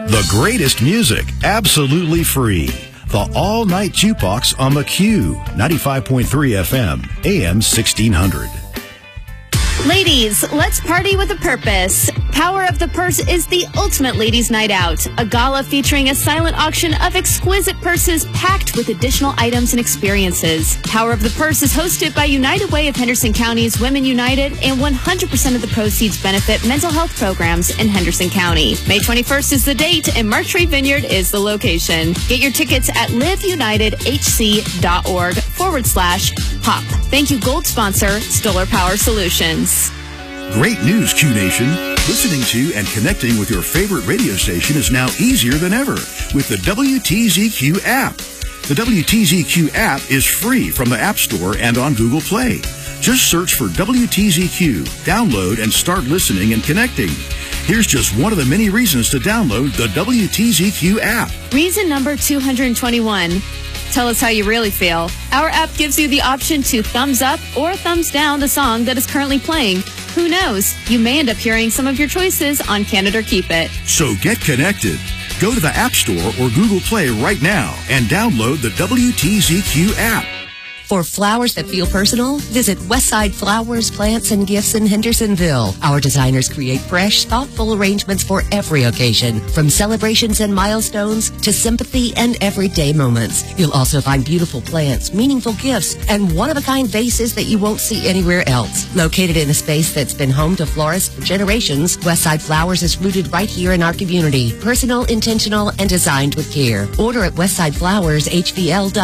The greatest music, absolutely free. The all-night jukebox on the Q, 95.3 FM, AM 1600. Ladies, let's party with a purpose. Power of the Purse is the ultimate ladies' night out. A gala featuring a silent auction of exquisite purses packed with additional items and experiences. Power of the Purse is hosted by United Way of Henderson County's Women United, and 100% of the proceeds benefit mental health programs in Henderson County. May 21st is the date, and Marktree Vineyard is the location. Get your tickets at liveunitedhc.org/pop. Thank you, gold sponsor, Stoller Power Solutions. Great news, Q Nation. Listening to and connecting with your favorite radio station is now easier than ever with the WTZQ app. The WTZQ app is free from the App Store and on Google Play. Just search for WTZQ, download, and start listening and connecting. Here's just one of the many reasons to download the WTZQ app. Reason number 221. Tell us how you really feel. Our app gives you the option to thumbs up or thumbs down the song that is currently playing. Who knows? You may end up hearing some of your choices on Can It or Keep It. So get connected. Go to the App Store or Google Play right now and download the WTZQ app. For flowers that feel personal, visit Westside Flowers, Plants, and Gifts in Hendersonville. Our designers create fresh, thoughtful arrangements for every occasion, from celebrations and milestones to sympathy and everyday moments. You'll also find beautiful plants, meaningful gifts, and one-of-a-kind vases that you won't see anywhere else. Located in a space that's been home to florists for generations, Westside Flowers is rooted right here in our community. Personal, intentional, and designed with care. Order at westsideflowershvl.com.